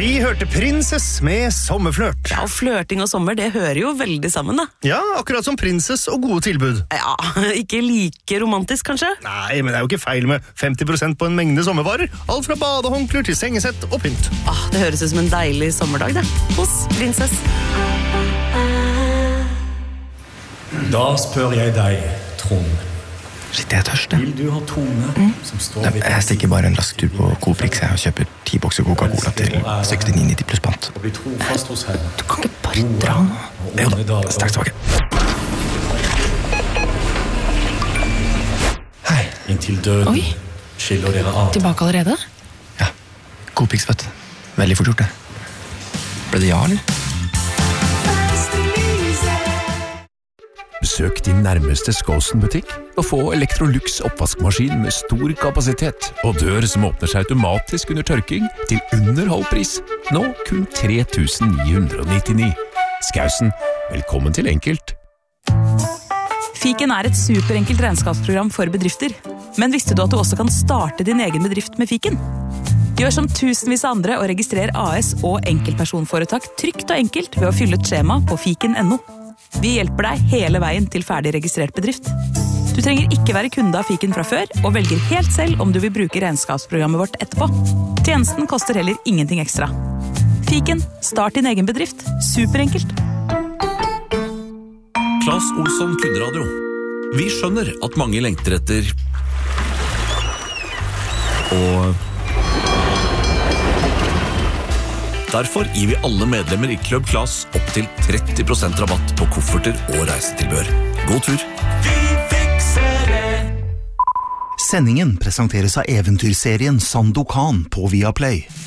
Vi hørte Princess med sommerflørt. Ja, flørting og sommer, det hører jo veldig sammen da. Ja, akkurat som Princess og gode tilbud. Ja, ikke like romantisk kanskje? Nei, men det er jo ikke feil med 50% på en mengde sommervarer. Alt fra badehåndklær til sengesett og pynt. Det høres ut som en deilig sommerdag det. Hos Princess. Da spør jeg deg, Trond. Shit, jeg er tørst. Vil du ha Tone som står ved... Jeg stikker bare en rask tur på Coprix og kjøper 10 bokser Coca-Cola til 69,90 pluss pant. Og bli trofast hos henne. Du kan ikke bare dra nå. Jo da, straks tilbake. Hei. Inntil døden skiller dere av. Tilbake allerede? Ja, Coprix vet. Veldig fort gjort det. Ble det ja, eller? Besøk din nærmeste Skåsen-butikk og få Electrolux oppvaskmaskin med stor kapasitet og dør som åpner seg automatisk under tørking til under halv pris. Nå kun 3.999. Skausen, velkommen til Enkelt. Fiken er et superenkelt regnskapsprogram for bedrifter. Men visste du at du også kan starte din egen bedrift med Fiken? Gjør som tusenvis av andre og registrer AS og enkeltpersonforetak trygt og enkelt ved å fylle et skjema på fiken.no. Vi hjelper deg hele veien til ferdig registrert bedrift. Du trenger ikke være kunde av Fiken fra før, og velger helt selv om du vil bruke regnskapsprogrammet vårt etterpå. Tjenesten koster heller ingenting ekstra. Fiken, start din egen bedrift. Superenkelt. Claes Olsson Kunradio. Vi skjønner at mange lengter etter og derfor gir vi alle medlemmer i Club Claes opp til 30% rabatt på kofferter og reisetilbør. God tur! Vi fikser det! Sendingen presenteres av eventyrserien Sandokan på Viaplay.